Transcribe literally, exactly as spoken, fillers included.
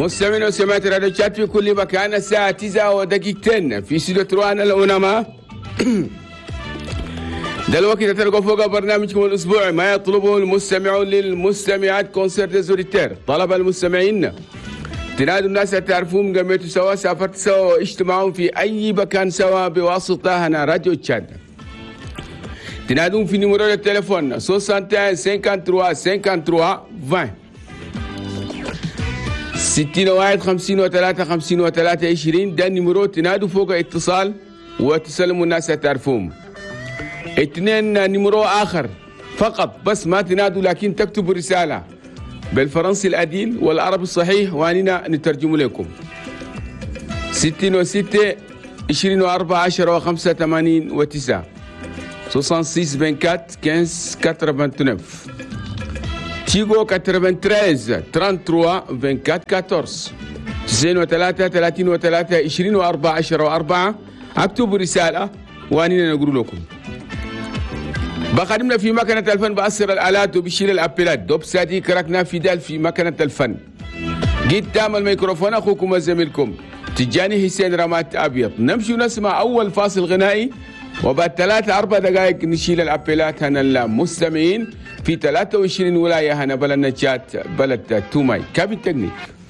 مستمعين وسمعت راديو تشات في كل مكان. الساعة تسعة ودقيقتين في استوديو روان الأونما. دلوقتي تلقوا فوق برنامجكم الأسبوعي ما يطلبه المستمعون للمستمعات كونسرت زوريتير. طلب المستمعين تنادوا الناس تعرفون قميتوا سوا، سافرت سوا، اجتمعوا في أي مكان سوا بواسطة هنا راديو تشات. تنادون في نمرو التليفون واحد وستين خمسة وخمسين عشرين ستين واحد خمسين وثلاثة خمسين وثلاثة عشرين. ده النمرو، تنادوا فوق اتصال وتسلموا الناس تعرفون. اثنين نمرو آخر فقط بس ما تنادوا، لكن تكتبوا رسالة بالفرنسي العديل والعربي الصحيح واننا نترجم لكم. ستين وستة عشرين وأربعة عشرة وخمسة ثمانين وتسعة ستة وستين أربعة وأربعين خمسة ثمانية تيغو ثمانية وثلاثين ثلاثة وعشرين أربعة عشر تسعين وثلاثة ثلاثين وثلاثة عشرين وأربعة عشر وأربعة. اكتبوا رسالة واننا نقول لكم. بخدمنا في مكنة الفن بأسر الآلات وبشيل الأبلات. دوب ساتي كركنا في دال في مكنة الفن. جيت تعمل الميكروفون أخوكم وزميلكم تجاني حسين رمات أبيض. نمشي ونسمع أول فاصل غنائي وبعد ثلاثة أربع دقائق نشيل الأبلات. هنا المستمعين في ثلاثة وعشرين ولاية هنا بلد نجات بلد توماي. كابين تكنيك.